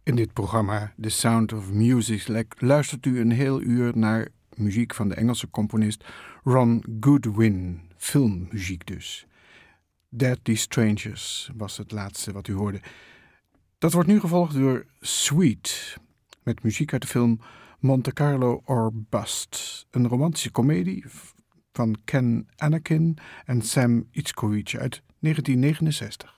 In dit programma The Sound of Music luistert u een heel uur naar muziek van de Engelse componist Ron Goodwin, filmmuziek dus. Deadly Strangers was het laatste wat u hoorde. Dat wordt nu gevolgd door Sweet, met muziek uit de film Monte Carlo or Bust, een romantische komedie van Ken Anakin en Sam Itzkowitz uit 1969.